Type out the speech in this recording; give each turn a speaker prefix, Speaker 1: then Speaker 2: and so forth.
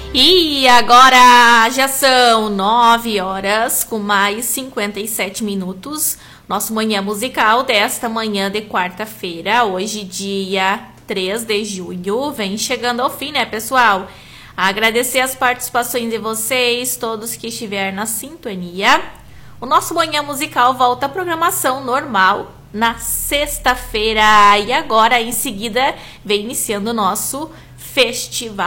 Speaker 1: E agora já são 9 horas com mais 57 minutos. Nosso Manhã Musical desta manhã de quarta-feira, hoje dia 3 de junho, vem chegando ao fim, né, pessoal? Agradecer as participações de vocês, todos que estiveram na sintonia. O nosso Manhã Musical volta à programação normal na sexta-feira. E agora, em seguida, vem iniciando o nosso festival